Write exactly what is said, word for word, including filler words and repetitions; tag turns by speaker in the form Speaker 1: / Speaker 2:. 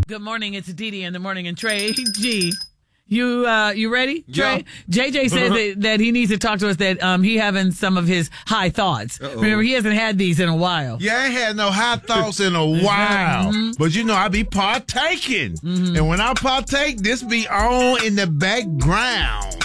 Speaker 1: Good morning. It's Didi in the morning. And Trey G. You uh, you ready, Trey?
Speaker 2: Yeah.
Speaker 1: J J said that, that he needs to talk to us, that um, he having some of his high thoughts.
Speaker 2: Uh-oh.
Speaker 1: Remember, he hasn't had these in a while.
Speaker 3: Yeah, I ain't had no high thoughts in a while.
Speaker 1: Mm-hmm.
Speaker 3: But, you know, I be partaking. Mm-hmm. And when I partake, this be on in the background.